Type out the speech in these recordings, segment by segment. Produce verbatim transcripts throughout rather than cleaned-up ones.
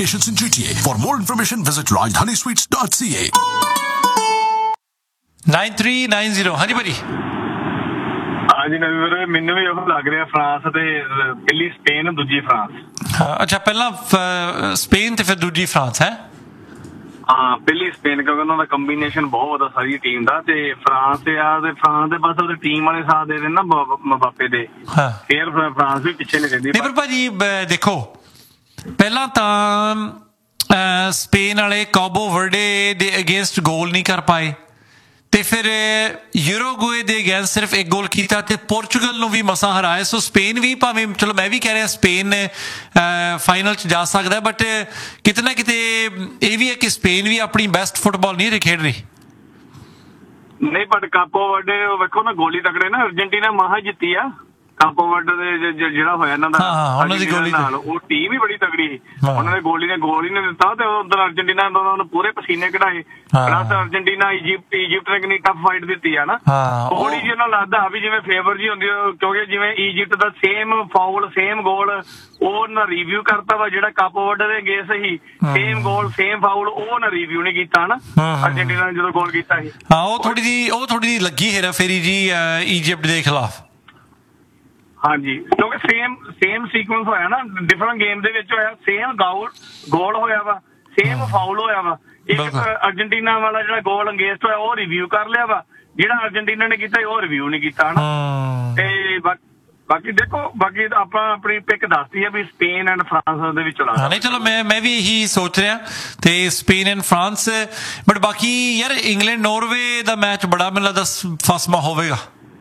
locations in G T A. For more information, visit rajdhani sweets dot c a. nine three nine zero ਹਾਂਜੀ ਭਾਜੀ। ਹਾਂਜੀ ਨਵੀਂ ਵੀਰੇ, ਮੈਨੂੰ ਵੀ ਉਹ ਲੱਗ ਰਿਹਾ ਫਰਾਂਸ ਤੇ ਪਹਿਲੀ ਸਪੇਨ ਦੂਜੀ ਫਰਾਂਸ। ਹਾਂ ਅੱਛਾ, ਪਹਿਲਾਂ ਸਪੇਨ ਤੇ ਫਿਰ ਦੂਜੀ ਫਰਾਂਸ ਹੈ। ਹਾਂ ਪਹਿਲੀ ਸਪੇਨ, ਕਿਉਂਕਿ ਉਹਨਾਂ ਦਾ ਕੰਬੀਨੇਸ਼ਨ ਬਹੁਤ ਆ ਸਾਰੀ ਟੀਮ ਦਾ, ਤੇ ਫਰਾਂਸ ਤੇ ਆ ਤੇ ਫਰਾਂਸ ਦੇ ਬਸ ਉਹਦੇ ਟੀਮ ਵਾਲੇ ਸਾਥ ਦੇ ਦੇਣ ਨਾ ਮਬਾਪੇ ਦੇ, ਫਿਰ ਫਰਾਂਸ ਵੀ ਪਿੱਛੇ ਨਹੀਂ ਰਹਿੰਦੀ। ਨਹੀਂ ਪਰ ਭਾਜੀ ਦੇਖੋ, ਪਹਿਲਾਂ ਤਾਂ ਸਪੇਨ ਵਾਲੇ ਕਾਬੋ ਵਰਡੇ ਦੇ ਅਗੇਂਸਟ ਗੋਲ ਨਹੀਂ ਕਰ ਪਾਏ, ਤੇ ਫਿਰ ਯੂਰੋਗੁਏ ਦੇ ਅਗੇਂਸਟ ਸਿਰਫ ਇੱਕ ਗੋਲ ਕੀਤਾ, ਤੇ ਪੋਰਚੁਗਲ ਨੂੰ ਵੀ ਮਸਾਂ ਹਰਾਇਆ। ਸੋ ਸਪੇਨ ਵੀ, ਭਾਵੇਂ ਚਲੋ ਮੈਂ ਵੀ ਕਹਿ ਰਿਹਾ ਸਪੇਨ ਫਾਈਨਲ 'ਚ ਜਾ ਸਕਦਾ, ਬਟ ਕਿਤੇ ਨਾ ਕਿਤੇ ਇਹ ਵੀ ਹੈ ਕਿ ਸਪੇਨ ਵੀ ਆਪਣੀ ਬੈਸਟ ਫੁੱਟਬਾਲ ਨਹੀਂ ਖੇਡ ਰਹੀ। ਨਹੀਂ ਬਟ ਕਾਪੋ ਵਰਡੇ ਵੇਖੋ ਨਾ, ਗੋਲੀ ਤਕੜੇ ਨਾ, ਅਰਜਨਟੀਨਾ ਮਹਾ ਜਿੱਤੀ ਆ ਕਾਪੋ ਵਰਡੇ ਦੇ ਜਿਹੜਾ ਹੋਇਆ ਇਹਨਾਂ ਦਾ ਨਾਲ, ਉਹ ਟੀਮ ਹੀ ਬੜੀ ਤਗੜੀ ਸੀ। ਉਹਨਾਂ ਦੇ ਗੋਲੀ ਨੇ ਗੋਲ ਹੀ ਨਹੀਂ ਦਿੱਤਾ, ਤੇ ਉਧਰ ਅਰਜਨਟੀਨਾ ਨੂੰ ਪੂਰੇ ਪਸੀਨੇ ਕਢਾਏ। ਪਲੱਸ ਅਰਜਨਟੀਨਾ ਇਜਿਪਟ ਇਜਿਪਟ ਨੇ ਕਿੰਨੀ ਟਫ ਫਾਈਟ ਦਿੱਤੀ ਆ ਨਾ, ਥੋੜੀ ਜਿਹੀ ਉਹਨਾਂ ਲੱਗਦਾ ਵੀ ਜਿਵੇਂ ਫੇਵਰ ਜੀ ਹੁੰਦੀ, ਕਿਉਂਕਿ ਜਿਵੇਂ ਇਜਿਪਟ ਦਾ ਸੇਮ ਫਾਉਲ ਸੇਮ ਗੋਲ ਉਹ ਨਾ ਰਿਵਿਊ ਕਰਤਾ ਵਾ, ਜਿਹੜਾ ਕਾਪੋ ਵਰਡੇ ਦੇ ਅਗੇਂਸਟ ਸੀ ਸੇਮ ਗੋਲ ਸੇਮ ਫਾਉਲ ਉਹ ਨਾ ਰਿਵਿਊ ਨਹੀਂ ਕੀਤਾ ਨਾ ਅਰਜਨਟੀਨਾ ਨੇ ਜਦੋਂ ਗੋਲ ਕੀਤਾ ਸੀ। ਹਾਂ ਉਹ ਥੋੜੀ ਜਿਹੀ ਉਹ ਥੋੜੀ ਜਿਹੀ ਲੱਗੀ ਹੇਰਾ ਫੇਰੀ ਜੀ ਇਜਿਪਟ ਦੇ ਖਿਲਾਫ। ਹਾਂਜੀ, ਕਿਉਂਕਿ ਸੇਮ ਸੇਮ ਸੀਕੁਐਂਸ ਹੋਇਆ ਨਾ, ਡਿਫਰੈਂਟ ਗੇਮ ਦੇ ਵਿੱਚ ਹੋਇਆ, ਸੇਮ ਗੋਲ ਗੋਲ ਹੋਇਆ ਵਾ, ਸੇਮ ਫਾਉਲ ਹੋਇਆ ਵਾ। ਇੱਕ ਅਰਜਨਟੀਨਾ ਵਾਲਾ ਜਿਹੜਾ ਗੋਲ ਅੰਗੇਸਟ ਹੋਇਆ ਉਹ ਰਿਵਿਊ ਕਰ ਲਿਆ ਵਾ, ਜਿਹੜਾ ਅਰਜਨਟੀਨਾ ਨੇ ਕੀਤਾ ਉਹ ਰਿਵਿਊ ਨਹੀਂ ਕੀਤਾ ਹਨਾ। ਤੇ ਬਾਕੀ ਦੇਖੋ, ਬਾਕੀ ਆਪਾਂ ਆਪਣੀ ਪਿਕ ਦੱਸਦੀ ਆ ਵੀ ਸਪੇਨ ਐਂਡ ਫਰਾਂਸ ਦੇ ਵਿੱਚ ਲਾ। ਨਹੀਂ ਚਲੋ ਮੈਂ ਮੈਂ ਵੀ ਇਹੀ ਸੋਚ ਰਿਹਾ, ਤੇ ਸਪੇਨ ਐਂਡ ਫਰਾਂਸ। ਬਟ ਬਾਕੀ ਯਾਰ ਇੰਗਲੈਂਡ ਨਾਰਵੇ ਦਾ ਮੈਚ ਬੜਾ ਮੈਨੂੰ ਲੱਗਦਾ ਫਸਮਾ ਹੋਵੇਗਾ।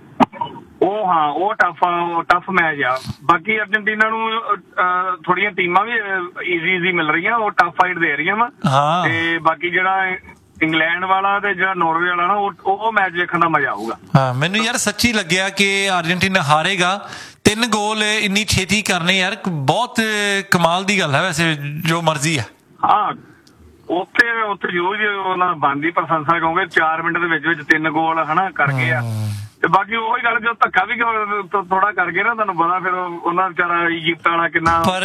ਉਹ ਹਾਂ ਉਹ ਟਫ ਟਫ ਮੈਚ ਆ। ਬਾਕੀ ਅਰਜਨਟੀਨਾ ਨੂੰ ਥੋੜੀਆਂ ਟੀਮਾਂ ਵੀ ਈਜ਼ੀ ਈਜ਼ੀ ਮਿਲ ਰਹੀਆਂ, ਉਹ ਟਫ ਫਾਈਟ ਦੇ ਰਹੀਆਂ ਵਾ। ਤੇ ਬਾਕੀ ਜਿਹੜਾ ਇੰਗਲੈਂਡ ਵਾਲਾ ਤੇ ਜਿਹੜਾ ਨਾਰਵੇ ਵਾਲਾ ਨਾ, ਉਹ ਉਹ ਮੈਚ ਦੇਖਣ ਦਾ ਮਜ਼ਾ ਆਊਗਾ। ਹਾਂ ਮੈਨੂੰ ਯਾਰ ਸੱਚੀ ਲੱਗਿਆ ਕਿ ਅਰਜਨਟੀਨਾ ਹਾਰੇਗਾ। ਤਿੰਨ ਗੋਲ ਇੰਨੀ ਛੇਤੀ ਕਰਨੇ ਯਾਰ ਬਹੁਤ ਕਮਾਲ ਦੀ ਗੱਲ ਹੈ ਵੈਸੇ, ਜੋ ਮਰਜ਼ੀ ਆ। ਹਾਂ ਉੱਥੇ ਉੱਥੇ ਜੋ ਉਹਨਾਂ ਬਣਦੀ ਪ੍ਰਸ਼ੰਸਾ, ਕਿਉਂਕਿ ਚਾਰ ਮਿੰਟ ਦੇ ਵਿੱਚ ਵਿੱਚ ਤਿੰਨ ਗੋਲ ਹਨਾ ਕਰ ਗਏ ਆ। ਤੇ ਬਾਕੀ ਉਹੀ ਗੱਲ, ਜੋ ਧੱਕਾ ਵੀ ਥੋੜਾ ਕਰ ਗਏ ਨਾ, ਤੁਹਾਨੂੰ ਪਤਾ ਫਿਰ ਉਹਨਾਂ ਵਿਚਾਰਾ ਇਜਿਪਟ ਵਾਲਾ ਕਿੰਨਾ। ਪਰ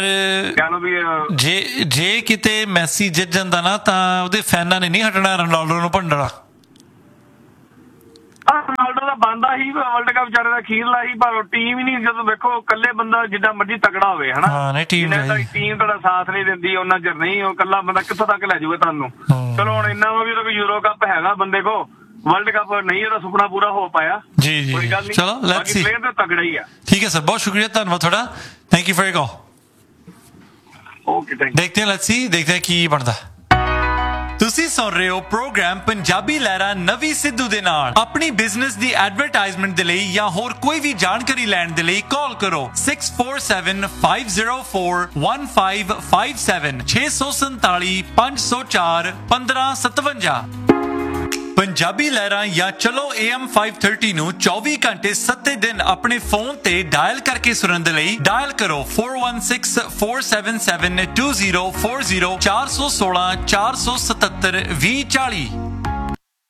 ਜੇ ਜੇ ਕਿਤੇ ਮੈਸੀ ਜਿੱਤ ਜਾਂਦਾ ਨਾ, ਤਾਂ ਉਹਦੇ ਫੈਨਾਂ ਨੇ ਨਹੀਂ ਹਟਣਾ ਰੋਨਾਲਡੋ ਨੂੰ ਭੰਡਣਾ। ਰੋਨਾਲਡੋ ਦਾ ਬਣਦਾ ਹੀ ਵਰਲਡ ਕੱਪ ਵਿਚਾਰੇ ਦਾ ਅਖੀਰਲਾ ਹੀ, ਪਰ ਟੀਮ ਹੀ ਨਹੀਂ। ਜਦੋਂ ਵੇਖੋ ਇਕੱਲੇ ਬੰਦਾ ਜਿੱਦਾਂ ਮਰਜ਼ੀ ਤਕੜਾ ਹੋਵੇ ਹਨਾ, ਟੀਮ ਤੁਹਾਡਾ ਸਾਥ ਨਹੀਂ ਦਿੰਦੀ ਉਹਨਾਂ ਚਿਰ ਨਹੀਂ, ਉਹ ਇਕੱਲਾ ਬੰਦਾ ਕਿੱਥੋਂ ਤੱਕ ਲੈ ਜਾਊਗਾ ਤੁਹਾਨੂੰ। ਚਲੋ ਹੁਣ ਇੰਨਾ ਵਾ ਵੀ ਉਹਦਾ ਕੋਈ ਯੂਰੋ ਕੱਪ ਹੈਗਾ ਬੰਦੇ ਕੋ, ਵਰਲਡ ਕੱਪ ਨਹੀਂ ਉਹਦਾ ਸੁਪਨਾ ਪੂਰਾ ਹੋ ਪਾਇਆ। ਜੀ ਜੀ ਚਲੋ ਲੈਟਸ ਸੀ, ਪਲੇਅਰ ਤਾਂ ਤਗੜਾ ਹੀ ਆ। ਠੀਕ ਹੈ ਸਰ, ਬਹੁਤ ਸ਼ੁਕਰੀਆ, ਧੰਨਵਾਦ ਤੁਹਾਡਾ, thank you for your call. Okay thank you. ਦੇਖਦੇ ਹਾਂ ਲੈਟਸ ਸੀ, ਦੇਖਦੇ ਹਾਂ ਕੀ ਬਣਦਾ। ਤੁਸੀਂ ਸੁਣ ਰਹੇ ਹੋ ਪ੍ਰੋਗਰਾਮ ਪੰਜਾਬੀ ਲਹਿਰਾ ਨਵੀਂ ਸਿੱਧੂ ਦੇ ਨਾਲ। ਆਪਣੀ ਬਿਜ਼ਨਸ ਦੀ ਐਡਵਰਟਾਈਜ਼ਮੈਂਟ ਦੇ ਲਈ ਜਾਂ ਹੋਰ ਕੋਈ ਵੀ ਜਾਣਕਾਰੀ ਲੈਣ ਦੇ ਲਈ ਕਾਲ ਕਰੋ six four seven five zero four one five five seven ਛੇ ਸੌ ਸੰਤਾਲੀ ਪੰਜ ਸੌ ਚਾਰ ਪੰਦਰਾਂ ਸਤਵੰਜਾ। ਪੰਜਾਬੀ ਲਹਿਰਾਂ ਜਾਂ ਚਲੋ A M five thirty ਨੂੰ ਚੌਵੀ ਘੰਟੇ ਸੱਤੇ ਦਿਨ ਆਪਣੇ ਫੋਨ ਤੇ ਡਾਇਲ ਕਰਕੇ ਸੁਣਨ ਦੇ ਲਈ ਡਾਇਲ ਕਰੋ four one six four seven seven two zero four zero ਚਾਰ ਸੌ ਸੋਲਾਂ ਚਾਰ ਸੌ ਸਤੱਤਰ ਵੀਹ ਚਾਲੀ।